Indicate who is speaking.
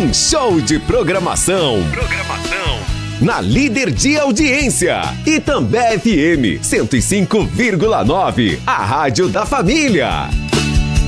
Speaker 1: Um show de programação. Na líder de audiência. Itambé FM 105,9. A rádio da família.